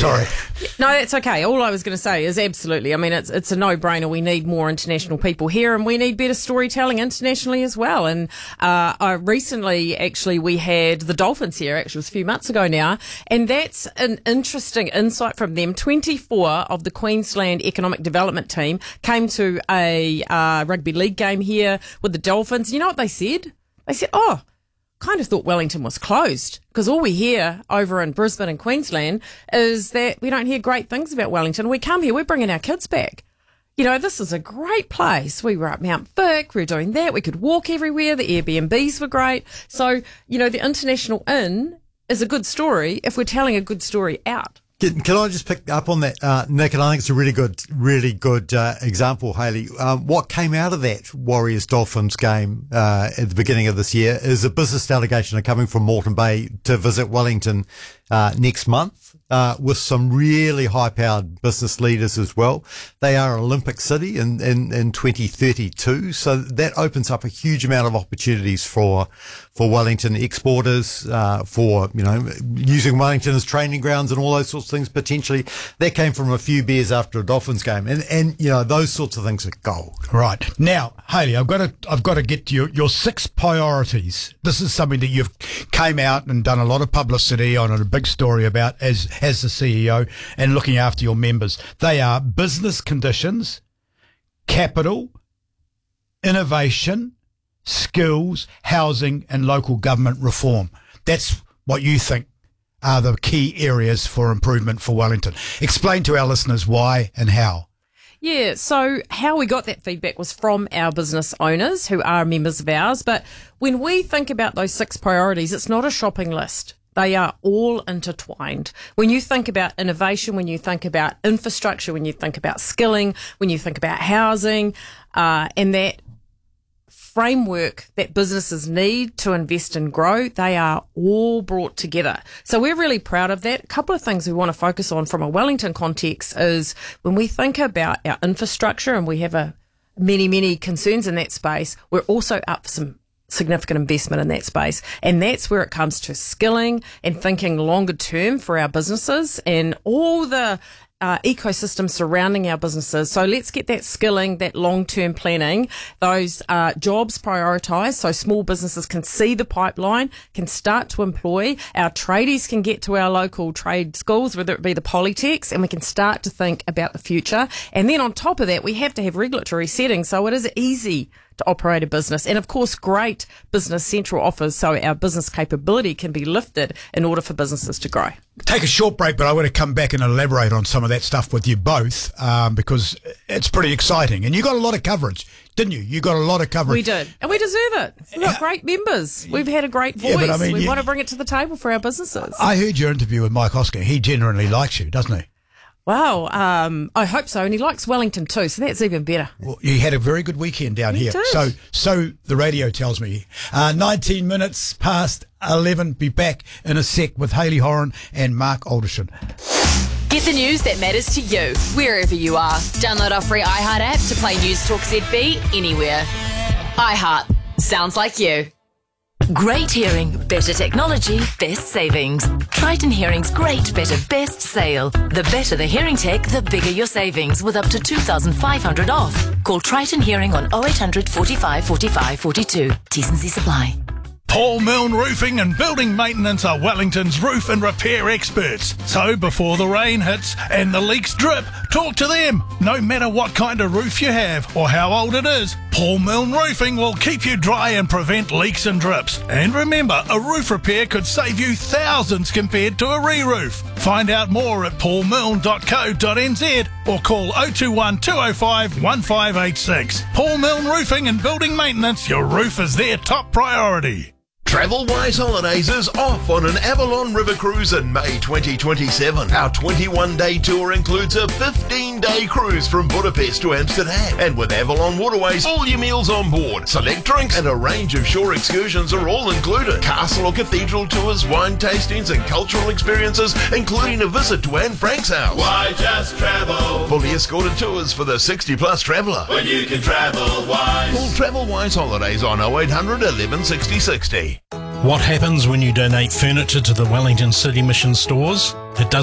Sorry. No, that's okay. All I was going to say is absolutely. I mean, it's a no-brainer. We need more international people here, and we need better storytelling internationally as well. And recently, actually, we had the Dolphins here. Actually, it was a few months ago now, and that's an interesting insight from them. 24 of the Queensland Economic Development team came to a rugby league game here with the Dolphins. You know what they said? They said, kind of thought Wellington was closed, because all we hear over in Brisbane and Queensland is that we don't hear great things about Wellington. We come here, we're bringing our kids back. You know, this is a great place. We were at Mount Vic, we were doing that. We could walk everywhere. The Airbnbs were great. So, you know, the International Inn is a good story if we're telling a good story out. Can I just pick up on that, Nick? And I think it's a really good example, Hayley. What came out of that Warriors-Dolphins game at the beginning of this year is a business delegation are coming from Moreton Bay to visit Wellington next month with some really high-powered business leaders as well. They are Olympic City in 2032, so that opens up a huge amount of opportunities for Wellington exporters, for, you know, using Wellington as training grounds and all those sorts of things potentially. That came from a few beers after a Dolphins game, and you know, those sorts of things are gold. Right. Now, Hayley, I've got to get to your 6 priorities. This is something that you've came out and done a lot of publicity on and a big story about as the CEO and looking after your members. They are business conditions, capital, innovation, skills, housing, and local government reform. That's what you think are the key areas for improvement for Wellington. Explain to our listeners why and how. Yeah, so how we got that feedback was from our business owners who are members of ours. But when we think about those 6 priorities, it's not a shopping list. They are all intertwined. When you think about innovation, when you think about infrastructure, when you think about skilling, when you think about housing, and that framework that businesses need to invest and grow, they are all brought together. So we're really proud of that. A couple of things we want to focus on from a Wellington context is when we think about our infrastructure, and we have many concerns in that space, we're also up for some significant investment in that space. And that's where it comes to skilling and thinking longer term for our businesses and all the ecosystem surrounding our businesses. So let's get that skilling, that long-term planning, those jobs prioritised so small businesses can see the pipeline, can start to employ. Our tradies can get to our local trade schools, whether it be the polytechs, and we can start to think about the future. And then on top of that, we have to have regulatory settings so it is easy to operate a business. And of course, great Business Central offers so our business capability can be lifted in order for businesses to grow. Take a short break, but I want to come back and elaborate on some of that stuff with you both, because it's pretty exciting. And you got a lot of coverage, didn't you? You got a lot of coverage. We did. And we deserve it. We've got great members. We've had a great voice. Yeah, but I mean, we want to bring it to the table for our businesses. I heard your interview with Mike Oscar. He genuinely likes you, doesn't he? Wow, I hope so. And he likes Wellington too, so that's even better. Well, you had a very good weekend down here. Did. So the radio tells me. 19 minutes past 11. Be back in a sec with Hayley Horan and Mark Alderson. Get the news that matters to you, wherever you are. Download our free iHeart app to play News Talk ZB anywhere. iHeart. Sounds like you. Great hearing, better technology, best savings. Triton Hearing's great, better, best sale. The better the hearing tech, the bigger your savings, with up to $2,500 off. Call Triton Hearing on 0800 45 45 42. T&C Supply. Paul Milne Roofing and Building Maintenance are Wellington's roof and repair experts. So before the rain hits and the leaks drip, talk to them. No matter what kind of roof you have or how old it is, Paul Milne Roofing will keep you dry and prevent leaks and drips. And remember, a roof repair could save you thousands compared to a re-roof. Find out more at paulmilne.co.nz or call 021 205 1586. Paul Milne Roofing and Building Maintenance, your roof is their top priority. Travel-Wise Holidays is off on an Avalon River cruise in May 2027. Our 21-day tour includes a 15-day cruise from Budapest to Amsterdam. And with Avalon Waterways, all your meals on board, select drinks and a range of shore excursions are all included. Castle or cathedral tours, wine tastings and cultural experiences, including a visit to Anne Frank's house. Why just travel? Fully escorted tours for the 60-plus traveller. When you can travel wise. Call Travel-Wise Holidays on 0800 11 60 60. What happens when you donate furniture to the Wellington City Mission stores? It does